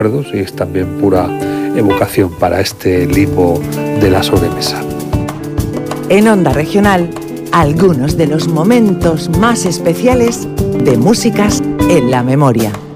y es también pura evocación para este limbo de la sobremesa. En Onda Regional, algunos de los momentos más especiales de Músicas en la Memoria.